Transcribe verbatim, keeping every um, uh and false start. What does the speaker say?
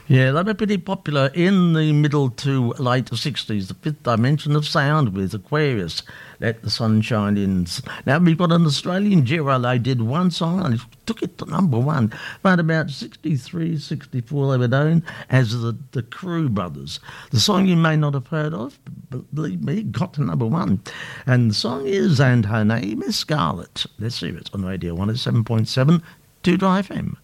Yeah, they were pretty popular in the middle to late sixties. The Fifth Dimension of Sound with Aquarius, Let the Sunshine In. Now, we've got an Australian duo. They did one song and it took it to number one. But about sixty-three, sixty-four, they were known as the, the Crew Brothers. The song you may not have heard of, but believe me, it got to number one. And the song is And Her Name is Scarlet. Let's see, it's on Radio one oh seven point seven, Two Dry F M.